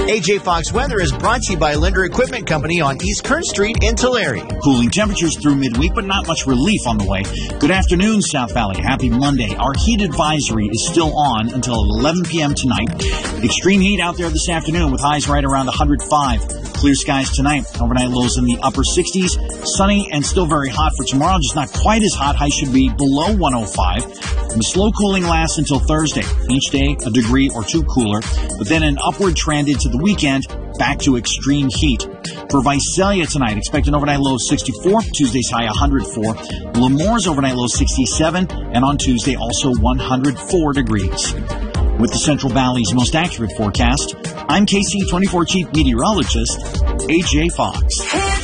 AJ Fox weather is brought to you by Linder Equipment Company on East Kern Street in Tulare. Cooling temperatures through midweek, but not much relief on the way. Good afternoon, South Valley. Happy Monday. Our heat advisory is still on until 11 p.m. tonight. Extreme heat out there this afternoon with highs right around 105. Clear skies tonight. Overnight lows in the upper 60s. Sunny and still very hot for tomorrow. Just not quite as hot. Highs should be below 105. And the slow cooling lasts until Thursday. Each day, a degree or two cooler. But then an upward trend into the weekend, back to extreme heat. For Visalia tonight, expect an overnight low of 64. Tuesday's high 104. Lemore's overnight low 67. And on Tuesday, also 104 degrees. With the Central Valley's most accurate forecast, I'm KC24 Chief Meteorologist, AJ Fox.